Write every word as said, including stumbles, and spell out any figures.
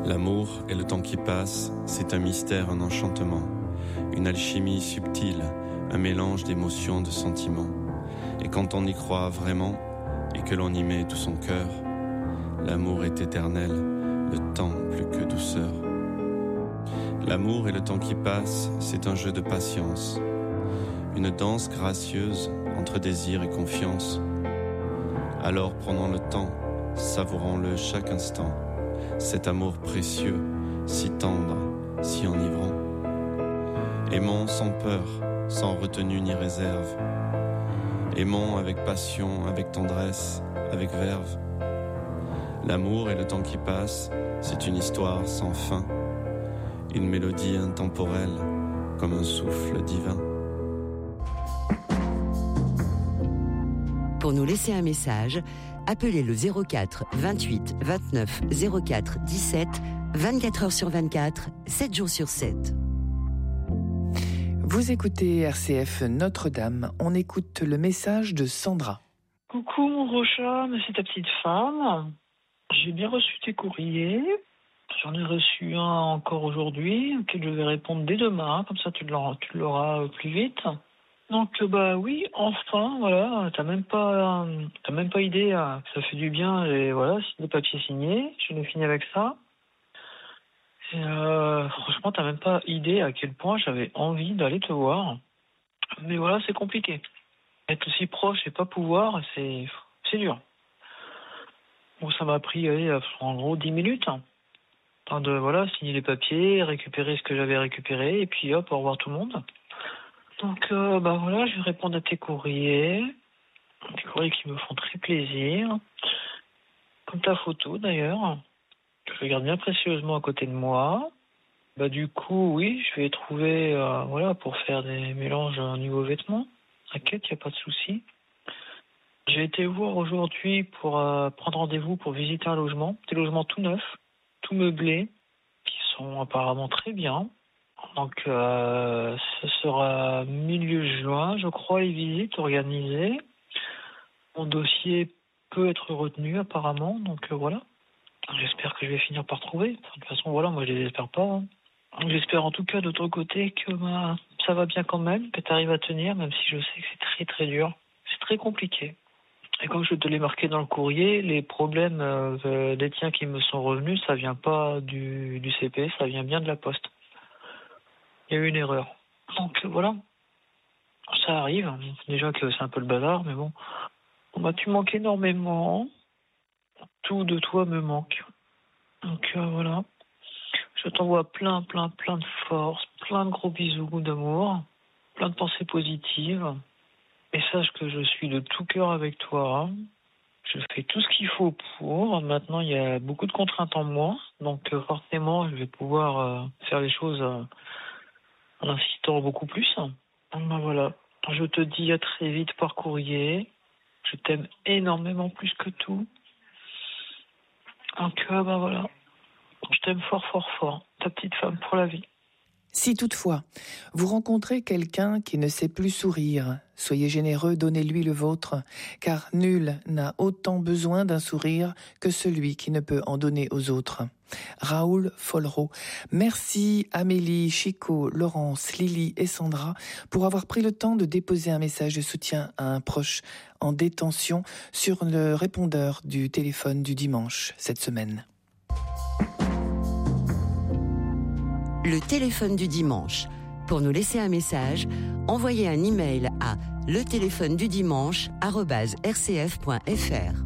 L'amour et le temps qui passe, c'est un mystère, un enchantement, une alchimie subtile, un mélange d'émotions, de sentiments. Et quand on y croit vraiment, et que l'on y met tout son cœur, l'amour est éternel, le temps plus que douceur. L'amour et le temps qui passe, c'est un jeu de patience, une danse gracieuse entre désir et confiance. Alors prenons le temps, savourons-le chaque instant, cet amour précieux, si tendre, si enivrant. Aimons sans peur, sans retenue ni réserve. Aimons avec passion, avec tendresse, avec verve. L'amour et le temps qui passe, c'est une histoire sans fin, une mélodie intemporelle, comme un souffle divin. Pour nous laisser un message, appelez le zéro quatre vingt-huit vingt-neuf zéro quatre dix-sept, vingt-quatre heures sur vingt-quatre, sept jours sur sept. Vous écoutez R C F Notre-Dame. On écoute le message de Sandra. Coucou mon Rocha, c'est ta petite femme. J'ai bien reçu tes courriers. J'en ai reçu un encore aujourd'hui, auquel je vais répondre dès demain, comme ça tu l'auras, tu l'auras plus vite. Donc bah oui, enfin voilà, t'as même pas, t'as même pas idée, ça fait du bien. Et voilà, c'est des papiers signés, je l'ai fini avec ça. Et euh, franchement, t'as même pas idée à quel point j'avais envie d'aller te voir. Mais voilà, c'est compliqué. Être aussi proche et pas pouvoir, c'est, c'est dur. Bon, ça m'a pris, allez, en gros, dix minutes. Enfin de voilà, signer les papiers, récupérer ce que j'avais récupéré, et puis hop, au revoir tout le monde. Donc, euh, bah voilà, je vais répondre à tes courriers. Des courriers qui me font très plaisir. Comme ta photo, d'ailleurs. Je regarde bien précieusement à côté de moi. Bah du coup, oui, je vais trouver, euh, voilà, pour faire des mélanges au niveau vêtements. T'inquiète, il n'y a pas de souci. J'ai été voir aujourd'hui pour euh, prendre rendez-vous pour visiter un logement. Des logements tout neufs, tout meublés, qui sont apparemment très bien. Donc, euh, ce sera milieu juin, je crois, les visites organisées. Mon dossier peut être retenu apparemment, donc euh, voilà. J'espère que je vais finir par trouver. De toute façon, voilà, moi je les espère pas. Hein. J'espère en tout cas de ton côté que bah, ça va bien quand même, que tu arrives à tenir, même si je sais que c'est très très dur. C'est très compliqué. Et comme je te l'ai marqué dans le courrier, les problèmes euh, des tiens qui me sont revenus, ça vient pas du, du C P, ça vient bien de la Poste. Il y a eu une erreur. Donc voilà, ça arrive. Déjà que c'est un peu le bazar, mais bon. Bon bah, tu manques énormément. Tout de toi me manque. Donc euh, voilà. Je t'envoie plein, plein, plein de force, plein de gros bisous d'amour, plein de pensées positives. Et sache que je suis de tout cœur avec toi. Je fais tout ce qu'il faut pour. Maintenant, il y a beaucoup de contraintes en moi. Donc euh, forcément, je vais pouvoir euh, faire les choses euh, en insistant beaucoup plus. Donc ben, voilà. Je te dis à très vite par courrier. Je t'aime énormément plus que tout. Donc, euh, ben voilà. Je t'aime fort, fort, fort. Ta petite femme pour la vie. Si toutefois, vous rencontrez quelqu'un qui ne sait plus sourire, soyez généreux, donnez-lui le vôtre, car nul n'a autant besoin d'un sourire que celui qui ne peut en donner aux autres. Raoul Follereau. Merci Amélie, Chico, Laurence, Lily et Sandra pour avoir pris le temps de déposer un message de soutien à un proche en détention sur le répondeur du téléphone du dimanche cette semaine. Le téléphone du dimanche. Pour nous laisser un message, envoyez un email à le téléphone du dimanche arobase r c f point f r.